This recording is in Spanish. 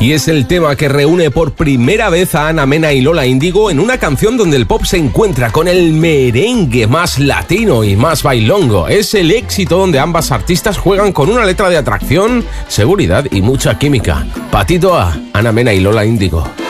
y es el tema que reúne por primera vez a Ana Mena y Lola Índigo en una canción donde el pop se encuentra con el merengue más latino y más bailongo. Es el éxito donde ambas artistas juegan con una letra de atracción, seguridad y mucha química. Patito A, Ana Mena y Lola Índigo.